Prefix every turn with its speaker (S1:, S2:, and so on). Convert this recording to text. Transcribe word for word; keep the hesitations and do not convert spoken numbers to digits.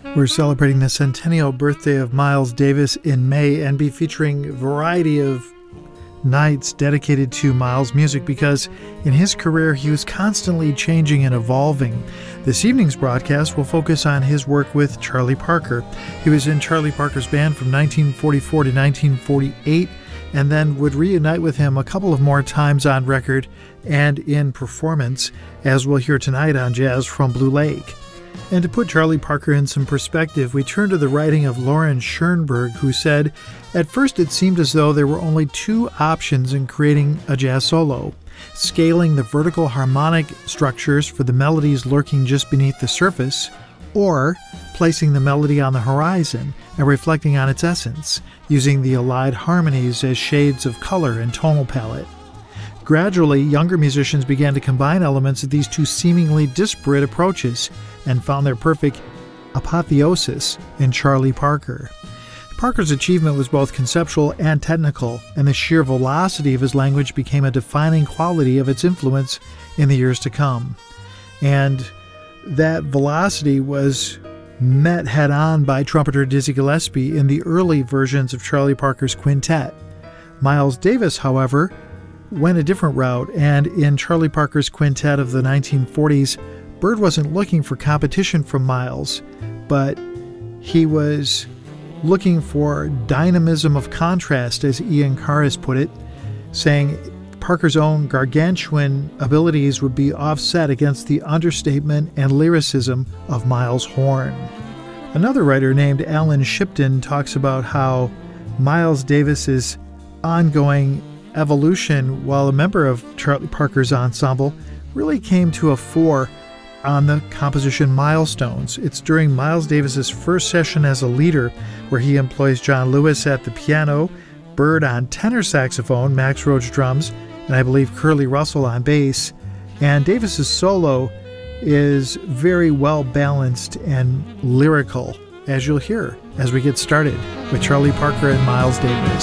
S1: We're celebrating the centennial birthday of Miles Davis in May and be featuring a variety of nights dedicated to Miles' music because in his career he was constantly changing and evolving. This evening's broadcast will focus on his work with Charlie Parker. He was in Charlie Parker's band from nineteen forty-four to nineteen forty-eight and then would reunite with him a couple of more times on record and in performance, as we'll hear tonight on Jazz from Blue Lake. And to put Charlie Parker in some perspective, we turn to the writing of Lauren Schoenberg, who said, "At first it seemed as though there were only two options in creating a jazz solo: scaling the vertical harmonic structures for the melodies lurking just beneath the surface, or placing the melody on the horizon and reflecting on its essence, using the allied harmonies as shades of color and tonal palette." Gradually, younger musicians began to combine elements of these two seemingly disparate approaches and found their perfect apotheosis in Charlie Parker. Parker's achievement was both conceptual and technical, and the sheer velocity of his language became a defining quality of its influence in the years to come. And that velocity was met head-on by trumpeter Dizzy Gillespie in the early versions of Charlie Parker's quintet. Miles Davis, however, went a different route, and in Charlie Parker's quintet of the nineteen forties, Bird wasn't looking for competition from Miles, but he was looking for dynamism of contrast, as Ian Carr has put it, saying Parker's own gargantuan abilities would be offset against the understatement and lyricism of Miles' horn. Another writer named Alan Shipton talks about how Miles Davis's ongoing evolution while a member of Charlie Parker's ensemble really came to a fore on the composition Milestones. It's during Miles Davis's first session as a leader, where he employs John Lewis at the piano, Bird on tenor saxophone, Max Roach drums, and I believe Curly Russell on bass. And Davis's solo is very well balanced and lyrical, as you'll hear as we get started with Charlie Parker and Miles Davis.